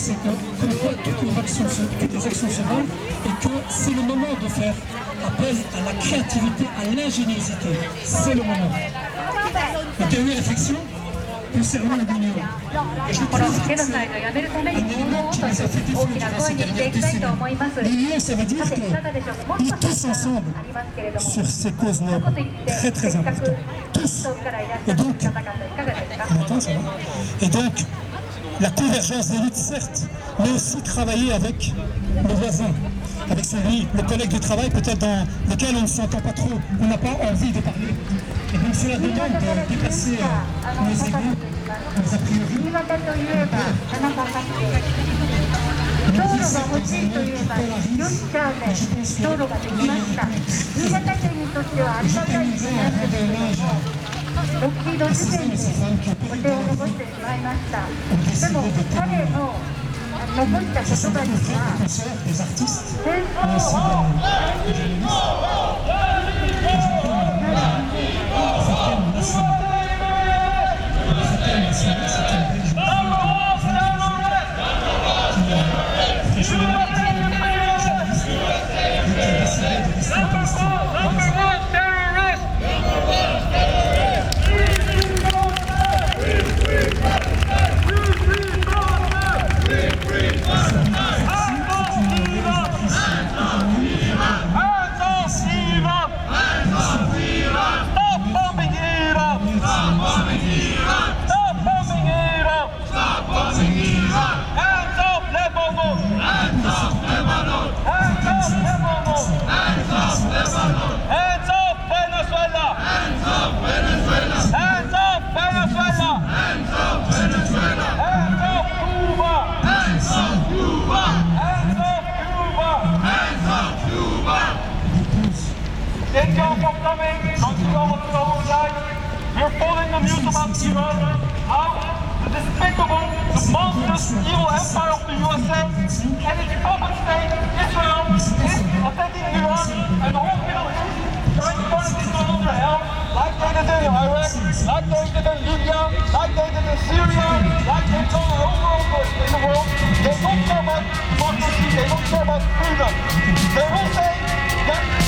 c'est que comme quoi toutes les actions se valent et que c'est le moment de faire appel à la créativité, à l'ingéniosité. C'est le moment. Donc il y a eu une réflexion concernant l'union. Et je trouve l'union, ça veut dire qu'ils tous ensemble sur ces causes nobles, très très importantes. Tous. Et donc, la convergence des luttes, certes, mais aussi travailler avec le voisin, avec celui, le collègue de travail peut-être dans lequel on ne s'entend pas trop, on n'a pas envie de parler. Et donc cela demande de dépasser nos égos, nos a priori. 道路が欲しいといえば、よしじゃあね、道路ができました。新潟県にとってはありがたい事なんですけれども、ロッキード事件でお手を残してしまいました。でも彼の残した言葉には、戦争をThank you all for coming. Don't you know what's overtime? We're following the news about Iran, how the despicable, the monstrous, evil empire of the USA and its puppet state, Israel, is attacking Iran and the whole Middle East, trying to turn it into another hell, like they did in Iraq, like they did in Libya, like they did in Syria, like they've done all over in the world. They don't care about democracy, they don't care about freedom. They will say that